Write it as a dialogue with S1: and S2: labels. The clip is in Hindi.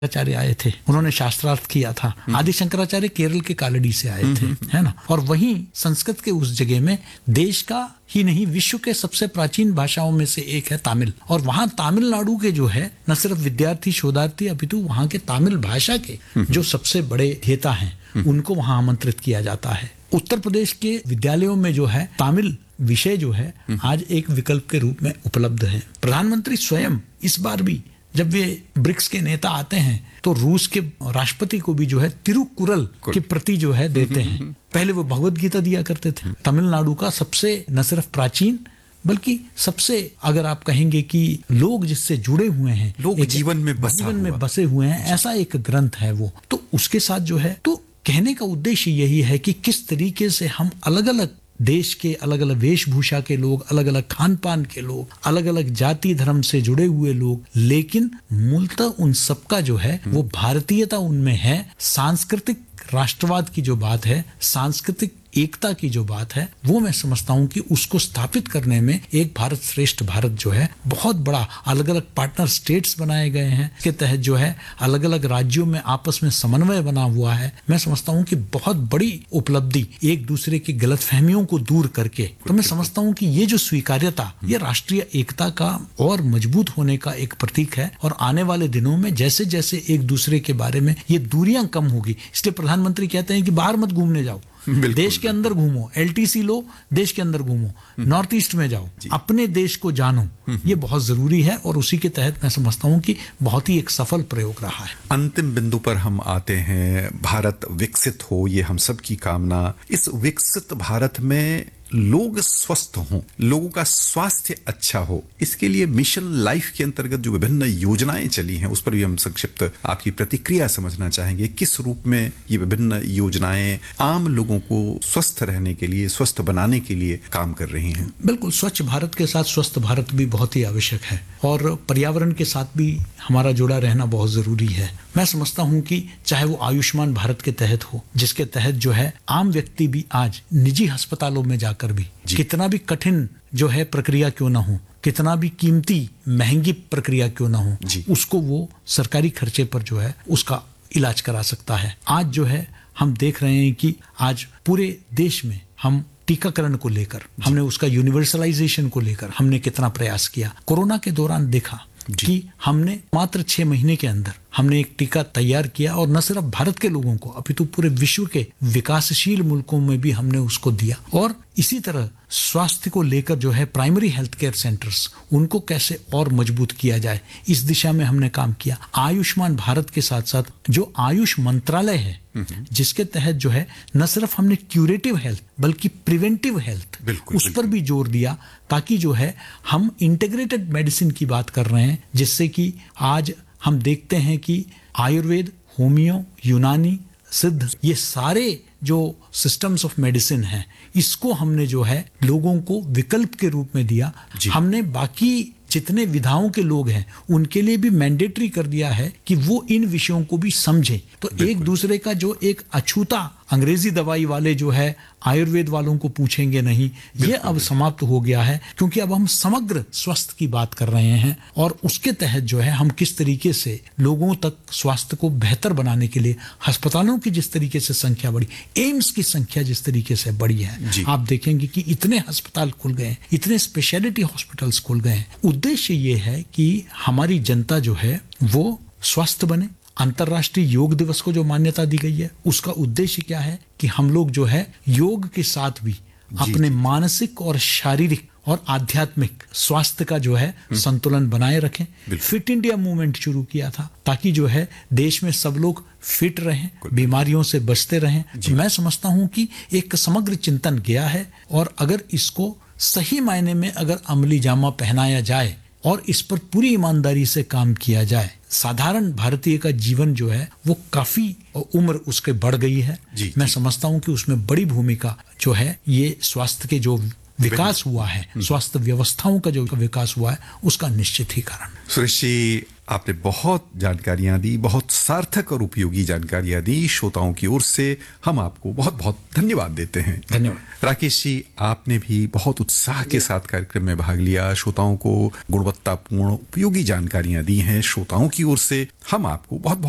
S1: शंकराचार्य आए थे, उन्होंने शास्त्रार्थ किया था। आदि शंकराचार्य केरल के कालड़ी से आए थे, है ना। और वहीं संस्कृत के उस जगह में देश का ही नहीं विश्व के सबसे प्राचीन भाषाओं में से एक है तमिल। और वहां तमिलनाडु के जो है न सिर्फ विद्यार्थी शोधार्थी अपितु वहां के तमिल भाषा के जो सबसे बड़े नेता हैं उनको वहां आमंत्रित किया जाता है। उत्तर प्रदेश के विद्यालयों में जो है तमिल विषय जो है आज एक विकल्प के रूप में उपलब्ध है। प्रधानमंत्री स्वयं इस बार भी जब वे ब्रिक्स के नेता आते हैं तो रूस के राष्ट्रपति को भी जो है तिरुकुरल के प्रति जो है देते हैं। पहले वो भगवत गीता दिया करते थे। तमिलनाडु का सबसे न सिर्फ प्राचीन बल्कि सबसे अगर आप कहेंगे कि लोग जिससे जुड़े हुए हैं,
S2: लोग जीवन में
S1: बसे हुए हैं, ऐसा एक ग्रंथ है वो। तो उसके साथ जो है तो कहने का उद्देश्य यही है कि किस तरीके से हम अलग अलग देश के अलग अलग वेशभूषा के लोग, अलग अलग खान पान के लोग, अलग अलग जाति धर्म से जुड़े हुए लोग, लेकिन मूलतः उन सबका जो है वो भारतीयता उनमें है। सांस्कृतिक राष्ट्रवाद की जो बात है, सांस्कृतिक एकता की जो बात है, वो मैं समझता हूं कि उसको स्थापित करने में एक भारत श्रेष्ठ भारत जो है बहुत बड़ा अलग अलग पार्टनर स्टेट्स बनाए गए हैं। इसके तहत जो है अलग अलग राज्यों में आपस में समन्वय बना हुआ है। मैं समझता हूं कि बहुत बड़ी उपलब्धि एक दूसरे की गलतफहमियों को दूर करके, तो मैं समझता हूं कि ये जो स्वीकार्यता ये राष्ट्रीय एकता का और मजबूत होने का एक प्रतीक है। और आने वाले दिनों में जैसे जैसे एक दूसरे के बारे में ये दूरियां कम होगी, इसलिए प्रधानमंत्री कहते हैं कि बाहर मत घूमने जाओ, देश के अंदर घूमो, एलटीसी लो, देश के अंदर घूमो, नॉर्थ ईस्ट में जाओ, अपने देश को जानो। ये बहुत जरूरी है और उसी के तहत मैं समझता हूं कि बहुत ही एक सफल प्रयोग रहा है।
S2: अंतिम बिंदु पर हम आते हैं। भारत विकसित हो, ये हम सब की कामना। इस विकसित भारत में लोग स्वस्थ हों, लोगों का स्वास्थ्य अच्छा हो, इसके लिए मिशन लाइफ के अंतर्गत जो विभिन्न योजनाएं चली हैं उस पर भी हम संक्षिप्त आपकी प्रतिक्रिया समझना चाहेंगे। किस रूप में ये विभिन्न योजनाएं आम लोगों को स्वस्थ रहने के लिए, स्वस्थ बनाने के लिए काम कर रही हैं?
S1: बिल्कुल, स्वच्छ भारत के साथ स्वस्थ भारत भी बहुत ही आवश्यक है और पर्यावरण के साथ भी हमारा जुड़ा रहना बहुत जरूरी है। मैं समझता हूं कि चाहे वो आयुष्मान भारत के तहत हो, जिसके तहत जो है आम व्यक्ति भी आज निजी अस्पतालों में जाकर भी कितना भी कठिन जो है प्रक्रिया क्यों ना हो, कितना भी कीमती महंगी प्रक्रिया क्यों ना हो, उसको वो सरकारी खर्चे पर जो है उसका इलाज करा सकता है। आज जो है हम देख रहे हैं कि आज पूरे देश में हम टीकाकरण को लेकर, हमने उसका यूनिवर्सलाइजेशन को लेकर हमने कितना प्रयास किया। कोरोना के दौरान देखा कि हमने मात्र 6 महीने के अंदर हमने एक टीका तैयार किया और न सिर्फ भारत के लोगों को अपितु पूरे विश्व के विकासशील मुल्कों में भी हमने उसको दिया। और इसी तरह स्वास्थ्य को लेकर जो है प्राइमरी हेल्थ केयर सेंटर्स, उनको कैसे और मजबूत किया जाए, इस दिशा में हमने काम किया। आयुष्मान भारत के साथ साथ जो आयुष मंत्रालय है, जिसके तहत जो है न सिर्फ हमने क्यूरेटिव हेल्थ बल्कि प्रिवेंटिव हेल्थ उस पर भी जोर दिया, ताकि जो है हम इंटीग्रेटेड मेडिसिन की बात कर रहे हैं, जिससे कि आज हम देखते हैं कि आयुर्वेद, होमियो, यूनानी, सिद्ध, ये सारे जो सिस्टम्स ऑफ मेडिसिन हैं, इसको हमने जो है लोगों को विकल्प के रूप में दिया। हमने बाकी जितने विधाओं के लोग हैं उनके लिए भी मैंडेटरी कर दिया है कि वो इन विषयों को भी समझें। तो एक दूसरे का जो एक अछूता अंग्रेजी दवाई वाले जो है आयुर्वेद वालों को पूछेंगे नहीं, ये अब समाप्त हो गया है, क्योंकि अब हम समग्र स्वास्थ्य की बात कर रहे हैं और उसके तहत जो है हम किस तरीके से लोगों तक स्वास्थ्य को बेहतर बनाने के लिए अस्पतालों की जिस तरीके से संख्या बढ़ी, एम्स की संख्या जिस तरीके से बढ़ी है, आप देखेंगे कि इतने अस्पताल खुल गए, इतने स्पेशलिटी हॉस्पिटल्स खुल गए। उद्देश्य ये है कि हमारी जनता जो है वो स्वस्थ बने। अंतर्राष्ट्रीय योग दिवस को जो मान्यता दी गई है, उसका उद्देश्य क्या है कि हम लोग जो है योग के साथ भी अपने मानसिक और शारीरिक और आध्यात्मिक स्वास्थ्य का जो है संतुलन बनाए रखें। फिट इंडिया मूवमेंट शुरू किया था ताकि जो है देश में सब लोग फिट रहें, बीमारियों से बचते रहें। मैं समझता हूं कि एक समग्र चिंतन गया है और अगर इसको सही मायने में अगर अमली जामा पहनाया जाए और इस पर पूरी ईमानदारी से काम किया जाए, साधारण भारतीय का जीवन जो है वो काफी उम्र उसके बढ़ गई है। मैं समझता हूं कि उसमें बड़ी भूमिका जो है ये स्वास्थ्य के जो विकास हुआ है, स्वास्थ्य व्यवस्थाओं का जो विकास हुआ है, उसका निश्चित ही कारण।
S2: सुरेश जी, आपने बहुत जानकारियां दी, बहुत सार्थक और उपयोगी जानकारियां दी। श्रोताओं की ओर से हम आपको बहुत बहुत धन्यवाद देते हैं।
S1: धन्यवाद।
S2: राकेश जी, आपने भी बहुत उत्साह के साथ कार्यक्रम में भाग लिया, श्रोताओं को गुणवत्तापूर्ण उपयोगी जानकारियां दी हैं। श्रोताओं की ओर से हम आपको बहुत